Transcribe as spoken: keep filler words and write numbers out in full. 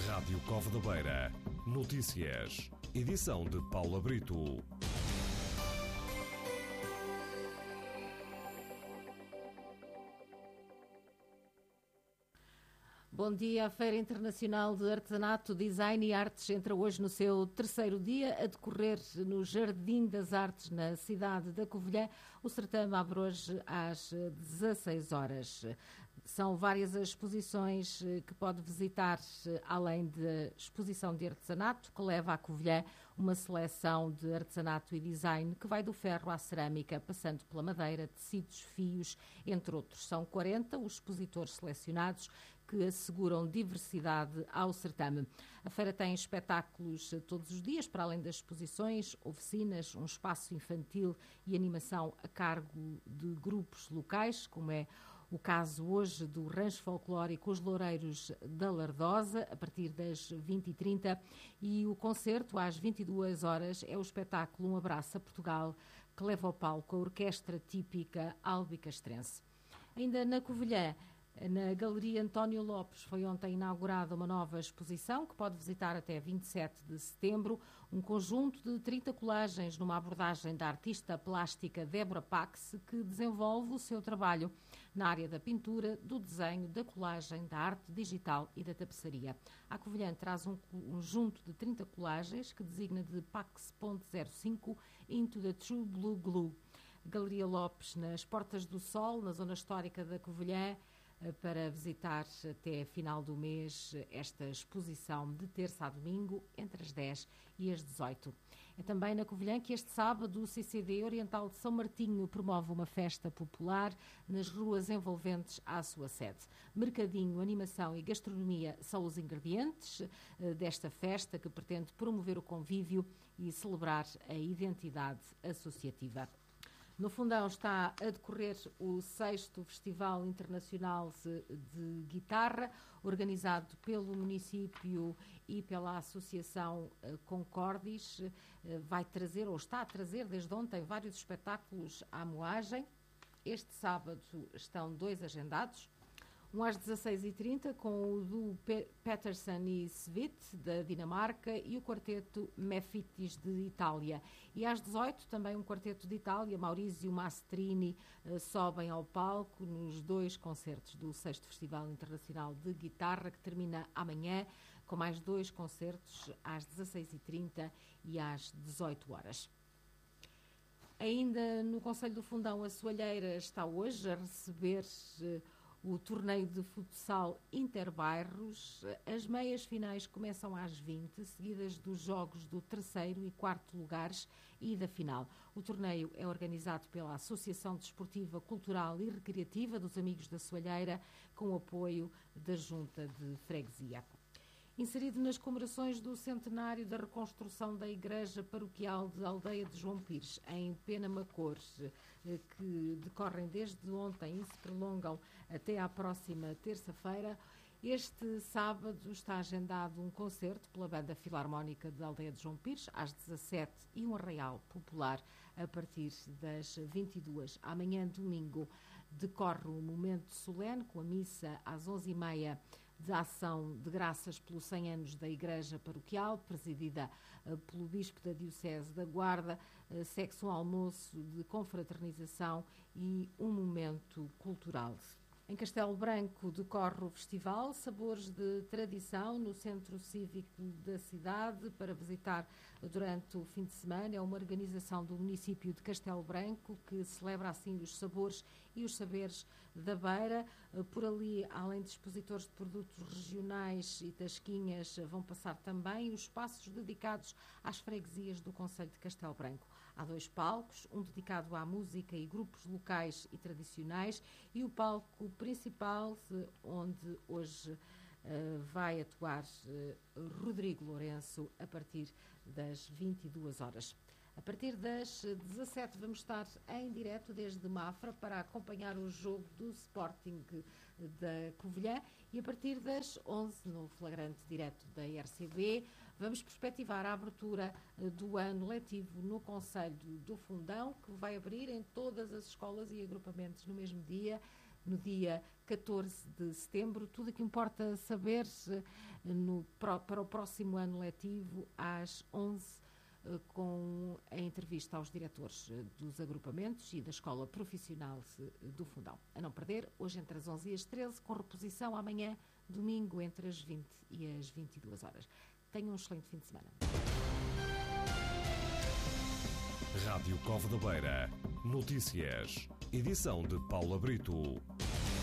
Rádio Cova da Beira. Notícias. Edição de Paula Brito. Bom dia. A Feira Internacional de Artesanato, Design e Artes entra hoje no seu terceiro dia, a decorrer no Jardim das Artes, na cidade da Covilhã. O certame abre hoje às dezasseis horas. São várias as exposições que pode visitar, além da exposição de artesanato, que leva à Covilhã uma seleção de artesanato e design que vai do ferro à cerâmica, passando pela madeira, tecidos, fios, entre outros. São quarenta os expositores selecionados que asseguram diversidade ao certame. A feira tem espetáculos todos os dias, para além das exposições, oficinas, um espaço infantil e animação a cargo de grupos locais, como é o caso hoje do Rancho Folclórico Os Loureiros da Lardosa, a partir das vinte e trinta, e o concerto às vinte e duas horas é o espetáculo Um Abraço a Portugal, que leva ao palco a orquestra típica albicastrense. Ainda na Covilhã, na Galeria António Lopes, foi ontem inaugurada uma nova exposição que pode visitar até vinte e sete de setembro, um conjunto de trinta colagens numa abordagem da artista plástica Débora Pax, que desenvolve o seu trabalho na área da pintura, do desenho, da colagem, da arte digital e da tapeçaria. A Covilhã traz um conjunto de trinta colagens que designa de Pax ponto zero cinco Into the True Blue Glue. Galeria Lopes, nas Portas do Sol, na zona histórica da Covilhã, para visitar até final do mês esta exposição de terça a domingo, entre as dez e as dezoito. É também na Covilhã que este sábado o C C D Oriental de São Martinho promove uma festa popular nas ruas envolventes à sua sede. Mercadinho, animação e gastronomia são os ingredientes desta festa que pretende promover o convívio e celebrar a identidade associativa. No Fundão está a decorrer o sexto Festival Internacional de, de Guitarra, organizado pelo município e pela Associação Concordis. Vai trazer, ou está a trazer desde ontem, vários espetáculos à moagem. Este sábado estão dois agendados. Um às dezasseis e trinta com o duo Peterson e Svit, da Dinamarca, e o quarteto Mefitis, de Itália. E às dezoito também um quarteto de Itália, Maurizio Mastrini, uh, sobem ao palco nos dois concertos do sexto Festival Internacional de Guitarra, que termina amanhã, com mais dois concertos às dezasseis e trinta e às dezoito horas. Ainda no Concelho do Fundão, a Soalheira está hoje a receber uh, o torneio de futsal interbairros. As meias finais começam às vinte, seguidas dos jogos do terceiro e quarto lugares e da final. O torneio é organizado pela Associação Desportiva, Cultural e Recreativa dos Amigos da Soalheira, com o apoio da Junta de Freguesia. Inserido nas comemorações do centenário da reconstrução da Igreja Paroquial de Aldeia de João Pires, em Penamacor, que decorrem desde ontem e se prolongam até à próxima terça-feira, este sábado está agendado um concerto pela Banda Filarmónica de Aldeia de João Pires, às dezassete, e um arraial popular a partir das vinte e duas. Amanhã, domingo, decorre um momento solene com a missa às onze e meia de ação de graças pelos cem anos da Igreja Paroquial, presidida uh, pelo Bispo da Diocese da Guarda, uh, segue-se um almoço de confraternização e um momento cultural. Em Castelo Branco decorre o festival Sabores de Tradição no Centro Cívico da cidade para visitar durante o fim de semana. É uma organização do município de Castelo Branco que celebra assim os sabores e os saberes da Beira. Por ali, além de expositores de produtos regionais e tasquinhas, vão passar também os espaços dedicados às freguesias do Concelho de Castelo Branco. Há dois palcos, um dedicado à música e grupos locais e tradicionais e o palco principal, onde hoje uh, vai atuar uh, Rodrigo Lourenço a partir das vinte e duas horas. A partir das dezassete vamos estar em direto desde Mafra para acompanhar o jogo do Sporting da Covilhã e a partir das onze, no flagrante direto da R C B, vamos perspectivar a abertura do ano letivo no Concelho do Fundão, que vai abrir em todas as escolas e agrupamentos no mesmo dia, no dia catorze de setembro. Tudo o que importa saber no, para o próximo ano letivo, às onze, com a entrevista aos diretores dos agrupamentos e da Escola Profissional do Fundão. A não perder, hoje entre as onze e as treze, com reposição amanhã, domingo, entre as vinte e as vinte e duas horas. Tenham um excelente fim de semana. Rádio Cova da Beira. Notícias. Edição de Paula Brito.